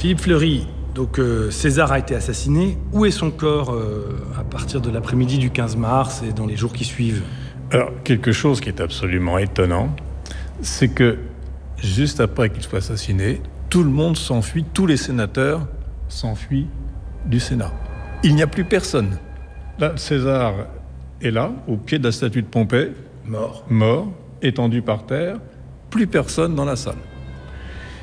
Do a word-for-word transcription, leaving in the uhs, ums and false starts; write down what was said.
Philippe Fleury, donc euh, César a été assassiné. Où est son corps euh, à partir de l'après-midi du quinze mars et dans les jours qui suivent ? Alors, quelque chose qui est absolument étonnant, c'est que juste après qu'il soit assassiné, tout le monde s'enfuit, tous les sénateurs s'enfuient du Sénat. Il n'y a plus personne. Là, César est là, au pied de la statue de Pompée, Mort. mort, étendu par terre, plus personne dans la salle.